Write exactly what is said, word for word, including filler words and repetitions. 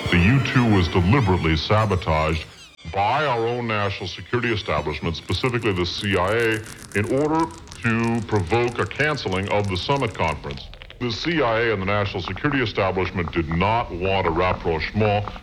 The U two was deliberately sabotaged by our own national security establishment, specifically the C I A, in order to provoke a canceling of the summit conference. The C I A and the national security establishment did not want a rapprochement